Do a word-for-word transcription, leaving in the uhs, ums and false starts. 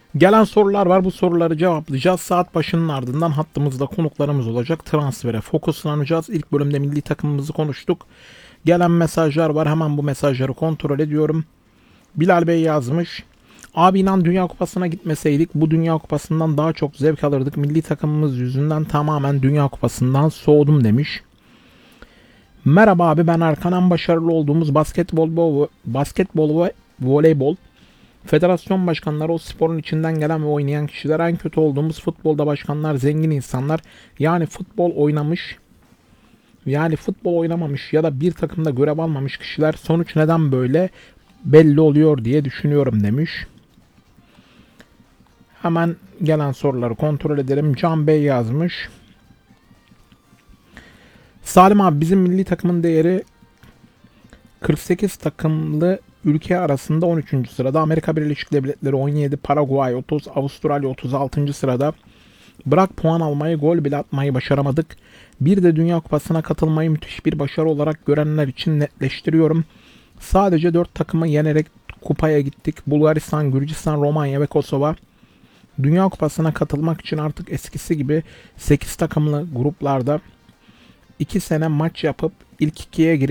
Gelen sorular var. Bu soruları cevaplayacağız. Saat başının ardından hattımızda konuklarımız olacak. Transfere fokuslanacağız. İlk bölümde milli takımımızı konuştuk. Gelen mesajlar var. Hemen bu mesajları kontrol ediyorum. Bilal Bey yazmış. Abi inan Dünya Kupası'na gitmeseydik bu Dünya Kupası'ndan daha çok zevk alırdık. Milli takımımız yüzünden tamamen Dünya Kupası'ndan soğudum demiş. Merhaba abi, ben Erkan. En başarılı olduğumuz basketbol, basketbol ve voleybol federasyon başkanları, o sporun içinden gelen ve oynayan kişiler. En kötü olduğumuz futbolda başkanlar, zengin insanlar. Yani futbol oynamış, yani futbol oynamamış ya da bir takımda görev almamış kişiler. Sonuç neden böyle belli oluyor diye düşünüyorum demiş. Hemen gelen soruları kontrol edelim. Can Bey yazmış. Salim abi, bizim milli takımın değeri kırk sekiz takımlı ülke arasında on üçüncü sırada. Amerika Birleşik Devletleri on yedi, Paraguay otuz, Avustralya otuz altıncı sırada. Bırak puan almayı, gol bile atmayı başaramadık. Bir de Dünya Kupası'na katılmayı müthiş bir başarı olarak görenler için netleştiriyorum. Sadece dört takımı yenerek kupaya gittik. Bulgaristan, Gürcistan, Romanya ve Kosova. Dünya Kupası'na katılmak için artık eskisi gibi sekiz takımlı gruplarda iki sene maç yapıp ilk ikiye girip